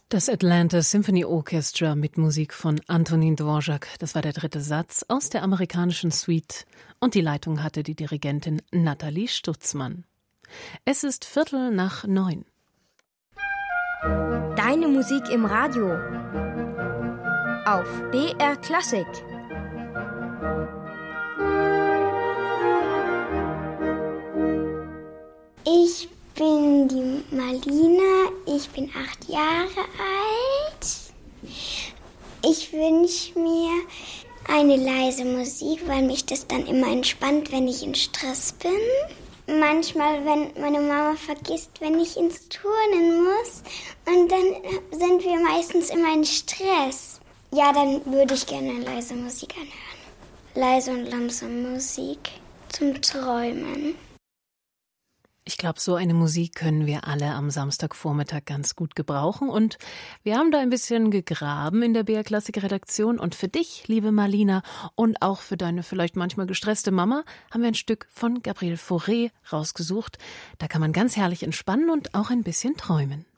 Das Atlanta Symphony Orchestra mit Musik von Antonín Dvořák. Das war der dritte Satz aus der amerikanischen Suite. Und die Leitung hatte die Dirigentin Nathalie Stutzmann. Es ist 8:45. Deine Musik im Radio. Auf BR Klassik. Ich bin die Marlina, ich bin 8 Jahre alt. Ich wünsche mir eine leise Musik, weil mich das dann immer entspannt, wenn ich in Stress bin. Manchmal, wenn meine Mama vergisst, wenn ich ins Turnen muss, und dann sind wir meistens immer in Stress. Ja, dann würde ich gerne leise Musik anhören. Leise und langsame Musik zum Träumen. Ich glaube, so eine Musik können wir alle am Samstagvormittag ganz gut gebrauchen. Und wir haben da ein bisschen gegraben in der BR Klassik Redaktion. Und für dich, liebe Marlina, und auch für deine vielleicht manchmal gestresste Mama, haben wir ein Stück von Gabriel Fauré rausgesucht. Da kann man ganz herrlich entspannen und auch ein bisschen träumen.